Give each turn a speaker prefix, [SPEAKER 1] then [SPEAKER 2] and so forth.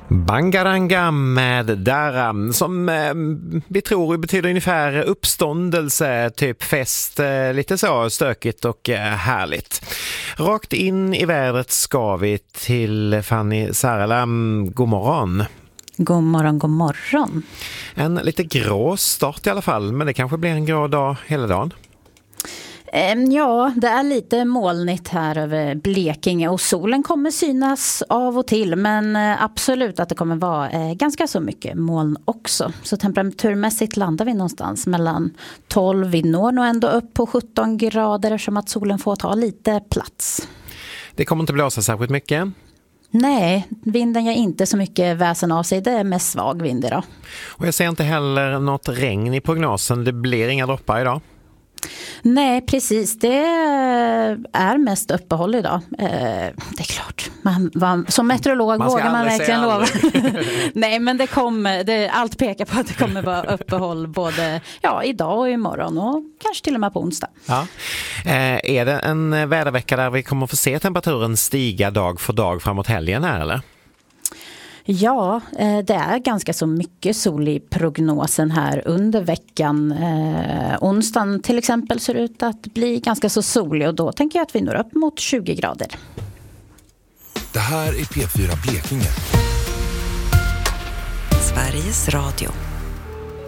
[SPEAKER 1] Bangaranga med Dara som vi tror betyder ungefär uppståndelse, typ fest, lite så stökigt och härligt. Rakt in i vädret ska vi till Fanny Särla. God morgon.
[SPEAKER 2] God morgon, god morgon.
[SPEAKER 1] En lite grå start i alla fall, men det kanske blir en grå dag hela dagen.
[SPEAKER 2] Ja, det är lite molnigt här över Blekinge och solen kommer synas av och till, men absolut att det kommer vara ganska så mycket moln också. Så temperaturmässigt landar vi någonstans mellan 12, vi når nog ändå upp på 17 grader som att solen får ta lite plats.
[SPEAKER 1] Det kommer inte blåsa särskilt mycket.
[SPEAKER 2] Nej, vinden gör inte så mycket väsen av sig, det är mest svag vind idag.
[SPEAKER 1] Och jag ser inte heller något regn i prognosen, det blir inga droppar idag.
[SPEAKER 2] Nej, precis. Det är mest uppehåll idag. Det är klart. Som meteorolog vågar man verkligen lova. Nej, men allt pekar på att det kommer vara uppehåll både idag och imorgon och kanske till och med på onsdag.
[SPEAKER 1] Ja. Är det en vädervecka där vi kommer få se temperaturen stiga dag för dag framåt helgen här, eller?
[SPEAKER 2] Ja, det är ganska så mycket sol i prognosen här under veckan. Onsdagen till exempel ser ut att bli ganska så solig och då tänker jag att vi når upp mot 20 grader.
[SPEAKER 3] Det här är P4 Blekinge.
[SPEAKER 4] Sveriges Radio.